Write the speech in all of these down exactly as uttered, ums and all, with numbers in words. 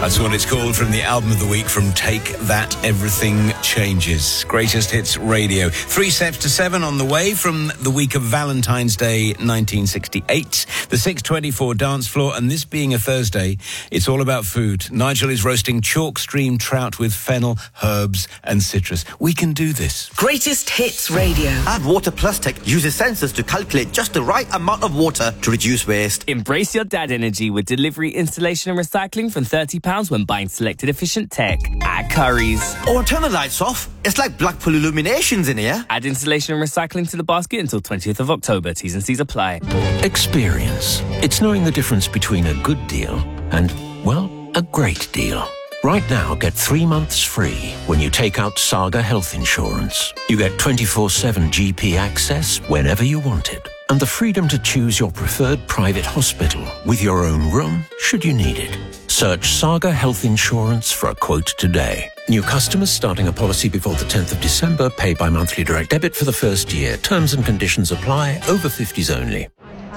That's what it's called, from the album of the week from Take That, Everything Changes. Greatest Hits Radio. Three steps to seven on the way from the week of Valentine's Day nineteen sixty-eight. The six twenty-four dance floor, and this being a Thursday, it's all about food. Nigel is roasting chalk stream trout with fennel, herbs and citrus. We can do this. Greatest Hits Radio. Add Water Plus Tech uses sensors to calculate just the right amount of water to reduce waste. Embrace your dad energy with delivery, installation and recycling from thirty pounds when buying selected efficient tech at Curry's. Or turn the lights off. It's like Blackpool Illuminations in here. Add installation and recycling to the basket until twentieth of October. T's and C's apply. Experience. It's knowing the difference between a good deal and, well, a great deal. Right now, get three months free when you take out Saga Health Insurance. You get twenty-four seven G P access whenever you want it, and the freedom to choose your preferred private hospital with your own room, should you need it. Search Saga Health Insurance for a quote today. New customers starting a policy before the tenth of December pay by monthly direct debit for the first year. Terms and conditions apply. Over fifties only.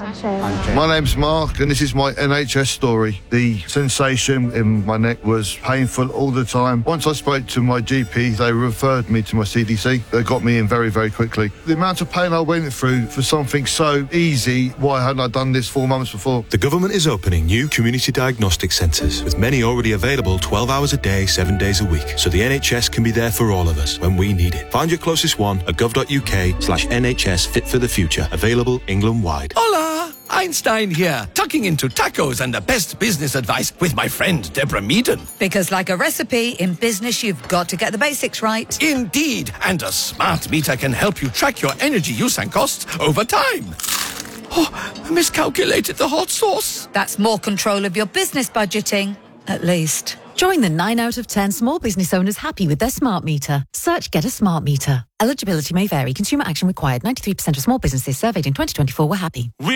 My name's Mark, and this is my N H S story. The sensation in my neck was painful all the time. Once I spoke to my G P, they referred me to my C D C. They got me in very, very quickly. The amount of pain I went through for something so easy, why hadn't I done this four months before? The government is opening new community diagnostic centres, with many already available twelve hours a day, seven days a week, so the N H S can be there for all of us when we need it. Find your closest one at gov.uk slash NHS Fit for the Future. Available England-wide. Hola! Einstein here, tucking into tacos and the best business advice with my friend Deborah Meaden. Because like a recipe, in business you've got to get the basics right. Indeed, and a smart meter can help you track your energy use and costs over time. Oh, I miscalculated the hot sauce. That's more control of your business budgeting, at least. Join the nine out of ten small business owners happy with their smart meter. Search Get a Smart Meter. Eligibility may vary. Consumer action required. ninety-three percent of small businesses surveyed in twenty twenty-four were happy.